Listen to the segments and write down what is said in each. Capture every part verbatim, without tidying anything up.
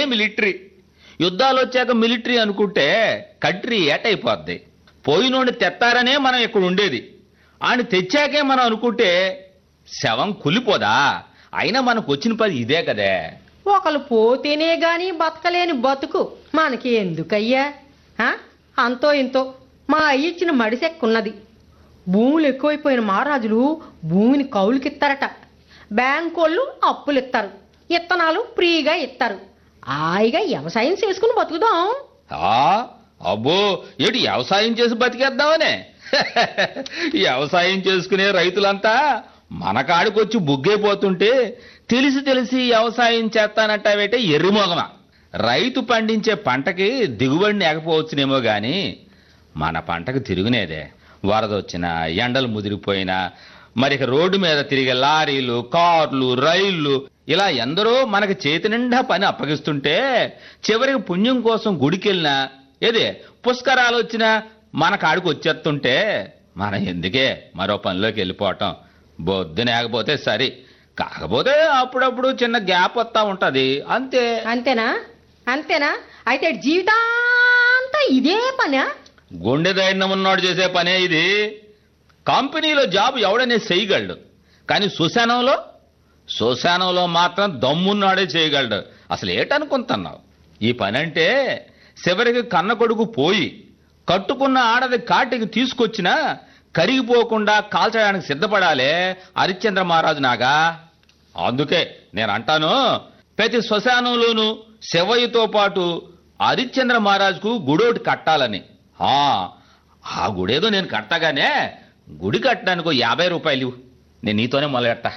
Military. యుద్ధాలు వచ్చాక military అనుకుంటే కంట్రీ ఏటైపోద్ది. పోయినోడిని తెత్తారనే మనం ఇక్కడ ఉండేది. ఆయన తెచ్చాకే మనం అనుకుంటే శవం కులిపోదా? అయినా మనకు వచ్చిన పని ఇదే కదే. ఒకళ్ళు పోతేనే గాని బతకలేని బతుకు మనకి ఎందుకయ్యా? అంతో ఇంతో మా అయ్య ఇచ్చిన మడిసెక్కున్నది. భూములు ఎక్కువైపోయిన మహారాజులు భూమిని కౌలుకిస్తారట. బ్యాంకోళ్ళు అప్పులు ఇస్తారు, ఇత్తనాలు ఫ్రీగా ఇస్తారు. హాయిగా వ్యవసాయం చేసుకుని బతుకుదాం. అబ్బో, ఏటి వ్యవసాయం చేసి బతికేద్దామనే? వ్యవసాయం చేసుకునే రైతులంతా మన కాడికొచ్చి బుగ్గైపోతుంటే తెలిసి తెలిసి వ్యవసాయం చేస్తానంటావేటే ఎర్రిమోగమా. రైతు పండించే పంటకి దిగుబడి లేకపోవచ్చునేమో గాని మన పంటకు తిరుగునేదే. వరదొచ్చినా, ఎండలు ముదిరిపోయినా, మరి రోడ్డు మీద తిరిగే లారీలు, కార్లు, రైళ్లు ఇలా ఎందరో మనకి చేతి నిండా పని అప్పగిస్తుంటే చివరికి పుణ్యం కోసం గుడికెళ్ళినా, ఏదే పుష్కరాలు వచ్చినా మన కాడికి వచ్చేస్తుంటే మన ఎందుకే మరో పనిలోకి వెళ్ళిపోవటం? బొద్దునేకపోతే సరి. కాకపోతే అప్పుడప్పుడు చిన్న గ్యాప్ వస్తా ఉంటది, అంతే. అంతేనా? అంతేనా? అయితే జీవితాంతా ఇదే పనా? గుండె ధైర్యం ఉన్నాడు చేసే పనే ఇది. కంపెనీలో జాబ్ ఎవడనే చేయగలడు, కానీ శ్మశానంలో శ్మశానంలో మాత్రం దమ్మున్నాడే చేయగలడు. అసలు ఏటనుకుంటున్నావు? ఈ పని అంటే చివరికి కన్న కొడుకు పోయి కట్టుకున్న ఆడది కాటికి తీసుకొచ్చినా కరిగిపోకుండా కాల్చడానికి సిద్ధపడాలే హరిశ్చంద్ర మహారాజు నాగా. అందుకే నేను అంటాను, ప్రతి శ్మశానంలోనూ శివయ్యతో పాటు హరిశ్చంద్ర మహారాజుకు గుడోటి కట్టాలని. ఆ గుడేదో నేను కట్టగానే గుడి కట్టడానికి యాభై రూపాయలు నేను నీతోనే మొదలెట్టా.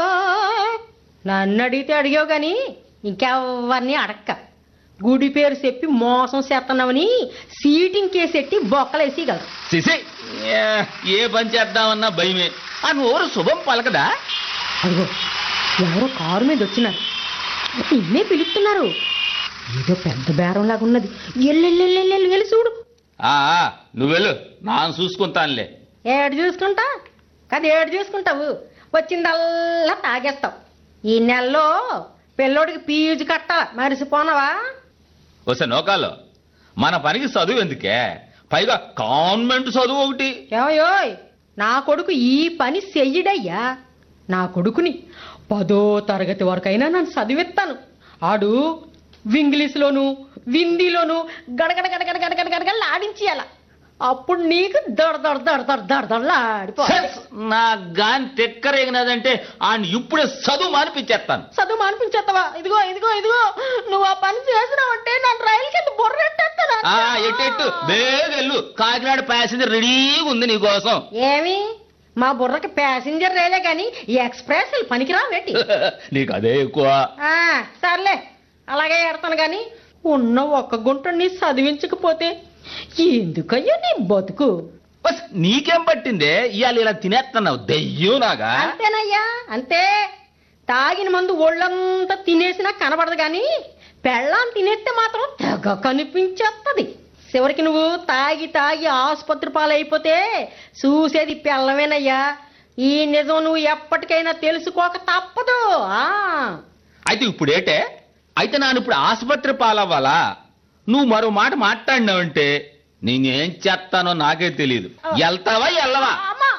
నన్ను అడిగితే అడిగావు గాని ఇంకెవరిని అడక్క. గుడి పేరు చెప్పి మోసం చేస్తున్నామని సీటింగ్ కేసెట్టి బొక్కలేసిగలరు. సిసి, ఏ పని చేద్దామన్నా భయమే. ఆ నోరు శుభం పలకదా? అదిగో ఎవరో కారు మీద వచ్చినారు, నిన్నే పిలుస్తున్నారు. ఏదో పెద్ద బేరంలాగా ఉన్నది. ఎల్లెల్లెల్లెల్లి వెళ్ళి చూడు. ఆ నువ్వెళ్ళు, నాను చూసుకుంటానులే. ఏడు చూసుకుంటా కదా? ఏడు చూసుకుంటావు? వచ్చిందల్లా తాగేస్తావు. ఈ నెలలో పిల్లోడికి ఫీజు కట్టాల, మరిసిపోనవా? వస్తే నోకాలో మన పనికి చదువు ఎందుకే? పైగా కాన్వెంట్ చదువు ఒకటి. ఏమయ్యోయ్, నా కొడుకు ఈ పని చెయ్యడయ్యా. నా కొడుకుని పదో తరగతి వరకైనా నన్ను చదివిస్తాను. ఆడు ఇంగ్లీష్లోను హిందీలోను గడగడ గడగడ గడగడ గడగడ ఆడించేయాల. అప్పుడు నీకు దడ దడ దడ దడ దడ దడలాడిపో. నా గాని తెక్కరేగినదంటే ఆయన ఇప్పుడే చదువు మానిపించేస్తాను. చదువు మానిపించేస్తావా? ఇదిగో ఇదిగో ఇదిగో నువ్వు ఆ పని చేసినావంటే నన్ను రైలు కింద బొర్రెట్టేస్తాను. ఎట్టెట్టు బేగెళ్ళు, కాకినాడ ప్యాసింజర్ రెడీగా ఉంది నీకోసం. ఏమి మా బుర్రకి ప్యాసింజర్ రైలే గాని ఎక్స్ప్రెస్ పనికిరా పెట్టి. నీకు అదే ఎక్కువ. సర్లే, అలాగే ఎడతాను గాని ఉన్న ఒక్క గుంటని చదివించకపోతే ఎందుకయ్యా నీ బతుకు? నీకేం పట్టిందే ఇవాళ ఇలా తినేస్తున్నావు దెయ్యం నాగా? అంతేనయ్యా, అంతే. తాగిన మందు ఒళ్ళంతా తినేసినా కనబడదు గాని పెళ్ళాం తినేస్తే మాత్రం తెగ కనిపించేస్తుంది. చివరికి నువ్వు తాగి తాగి ఆసుపత్రి పాలైపోతే చూసేది పెళ్ళమేనయ్యా. ఈ నిజం నువ్వు ఎప్పటికైనా తెలుసుకోక తప్పదు. ఆ అయితే ఇప్పుడేటే? అయితే నాను ఇప్పుడు ఆసుపత్రి పాలవ్వాలా? నువ్వు మరో మాట మాట్లాడినావంటే నేనేం చేస్తానో నాకే తెలియదు. వెళ్తావా వెళ్ళవా?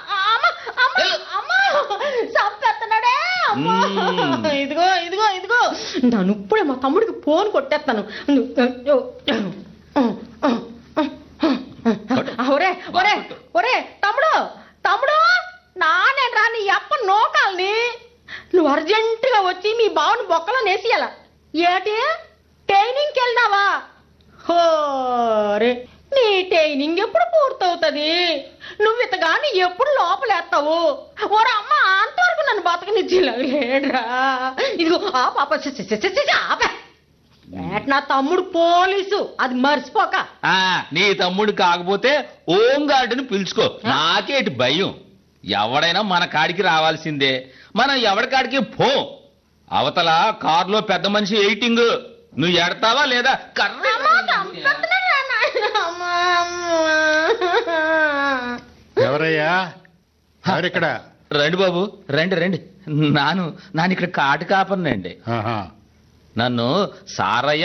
ఇదిగో ఇదిగో ఇదిగో నన్ను ఇప్పుడే మా తమ్ముడికి ఫోన్ కొట్టేస్తాను. ఒరే ఒరే ఒరే తమ్ముడు తమ్ముడు, నానే రాని అప్ప నోకాలని నువ్వు అర్జెంటుగా వచ్చి మీ బావని బొక్కలో నేసియాల. ఏటి ట్రైనింగ్కి వెళ్ళినావా? హోరే, నీ ట్రైనింగ్ ఎప్పుడు పూర్తవుతుంది? నువ్వు ఇతగాని ఎప్పుడు లోపలేస్తావు? ఓరా అమ్మ, అంతవరకు నన్ను బతకనిచ్చేలాగలేడ్రా. ఇదిగో ఆ పాప ఆపే. నా తమ్ముడు పోలీసు, అది మర్చిపోక. నీ తమ్ముడు కాకపోతే ఓం గార్డుని పిలుచుకో. నాకేటి భయం? ఎవడైనా మన కాడికి రావాల్సిందే. మనం ఎవడి కాడికి పో. అవతల కారులో పెద్ద మనిషి ఎయిటింగ్. నువ్వు ఎడతావా లేదా? కర్ర ఎవరయ్యా? ఎవరిక్కడ? రండి బాబు, రండి రండి. నాను నాను ఇక్కడ కాటు కాపర్నండి. ఆహా. నన్ను సారయ్య